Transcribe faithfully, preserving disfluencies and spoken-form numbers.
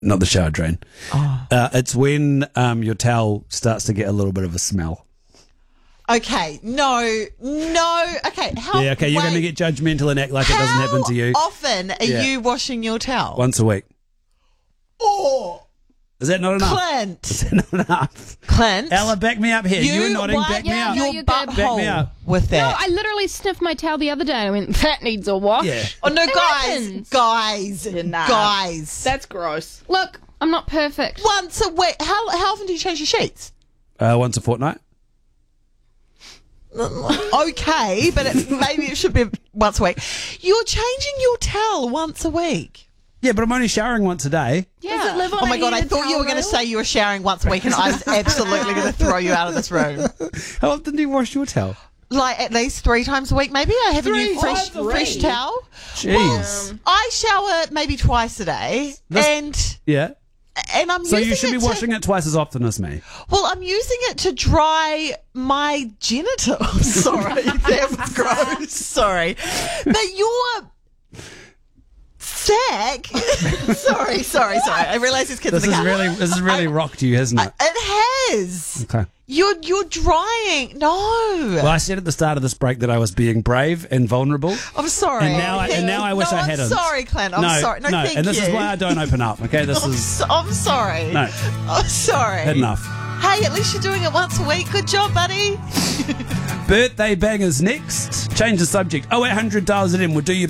not the shower drain. Oh. Uh, it's when um, your towel starts to get a little bit of a smell. Okay, no, no. Okay, how? Yeah, okay, you're wait, going to get judgmental and act like it doesn't happen to you. How often are Yeah. you washing your towel? Once a week. Oh, Is that not enough? Clint. Is that not enough? Clint. Ella, back me up here. You, You are nodding. wipe Back me Yeah, up. no, your you're butthole good. Back me up. with No, that. I literally sniffed my towel the other day and I went, that needs a wash. Yeah. oh no, It guys, happens. guys, nah. guys. That's gross. Look, I'm not perfect. Once a week. How how often do you change your sheets? Uh, once a fortnight. Okay, but it, maybe it should be once a week. You're changing your towel once a week. Yeah, but I'm only showering once a day. Yeah. Does it live on Oh my a god, I heated thought you were towel going to rail? say you were showering once a week, and I was absolutely going to throw you out of this room. How often do you wash your towel? Like at least three times a week, maybe. I have a Three new fresh times a fresh week? towel. Jeez. I shower maybe twice a day, This- and Yeah. and I'm So using you should it be to, washing it twice as often as me. Well, I'm using it to dry my genitals. Sorry, that was gross. Sorry, but your sack. sorry, sorry, sorry. I realise there's kids This in the has car. really, this has really rocked you, hasn't it? It has. Okay. You're you're drying. No. Well, I said at the start of this break that I was being brave and vulnerable. I'm sorry. And now I- and now I wish no, I I'm hadn't. sorry, Clint. I'm no, sorry. No, no, thank and this you. is why I don't open up. Okay, this I'm, is so, I'm sorry. no, I'm sorry. had enough. Hey, at least you're doing it once a week. Good job, buddy. Birthday bangers next. Change the subject. Oh eight hundred dials it in. We'll do your